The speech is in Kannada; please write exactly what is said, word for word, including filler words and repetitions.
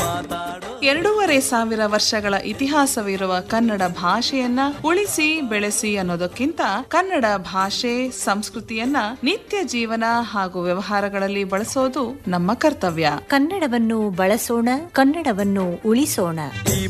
ಎರಡೂವರೆ ಸಾವಿರ ವರ್ಷಗಳ ಇತಿಹಾಸವಿರುವ ಕನ್ನಡ ಭಾಷೆಯನ್ನ ಉಳಿಸಿ ಬೆಳೆಸಿ ಅನ್ನೋದಕ್ಕಿಂತ ಕನ್ನಡ ಭಾಷೆ ಸಂಸ್ಕೃತಿಯನ್ನ ನಿತ್ಯ ಜೀವನ ಹಾಗೂ ವ್ಯವಹಾರಗಳಲ್ಲಿ ಬಳಸೋದು ನಮ್ಮ ಕರ್ತವ್ಯ. ಕನ್ನಡವನ್ನು ಬಳಸೋಣ, ಕನ್ನಡವನ್ನು ಉಳಿಸೋಣ.